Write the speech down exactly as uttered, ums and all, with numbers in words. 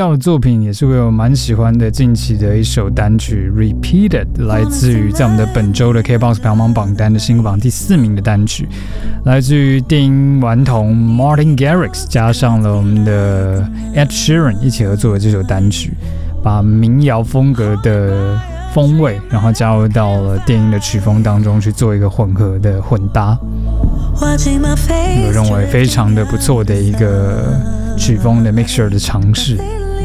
到的作品也是我蛮喜欢的，近期的一首单曲 Repeated， 来自于在我们的本周的 K-Box 排行榜榜单的新歌榜第四名的单曲，来自于电音顽童 Martin Garrix 加上了我们的 Ed Sheeran 一起合作的这首单曲，把民谣风格的风味然后加入到了电音的曲风当中去做一个混合的混搭，我认为非常的不错的一个曲风的 mixture 的尝试。